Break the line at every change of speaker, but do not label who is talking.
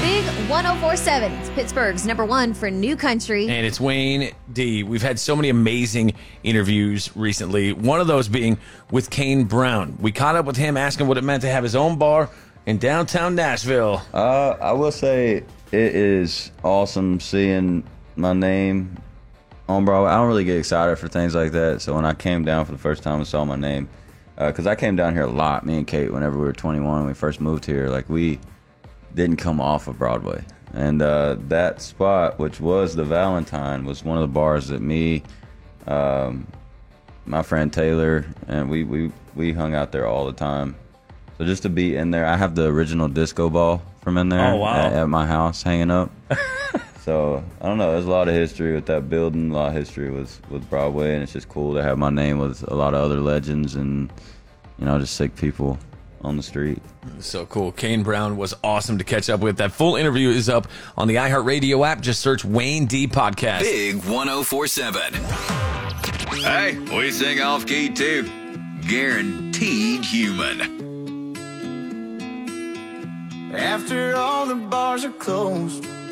Big 104.7. It's Pittsburgh's number one for new country.
And it's Wayne D. We've had so many amazing interviews recently. One of those being with Kane Brown. We caught up with him asking what it meant to have his own bar in downtown Nashville.
I will say it is awesome seeing my name on Broadway. I don't really get excited for things like that. So when I came down for the first time and saw my name, because I came down here a lot, me and Kate, whenever we were 21, when we first moved here, like we didn't come off of Broadway. And that spot, which was the Valentine, was one of the bars that me, my friend Taylor, and we hung out there all the time. So just to be in there, I have the original disco ball from in there at my house hanging up. So, I don't know, there's a lot of history with that building, a lot of history with Broadway, and it's just cool to have my name with a lot of other legends and, you know, just sick people on the street.
So cool. Kane Brown was awesome to catch up with. That full interview is up on the iHeartRadio app. Just search Wayne D Podcast.
Big 104.7. Hey, we sing off key too. Guaranteed human.
After all the bars are closed,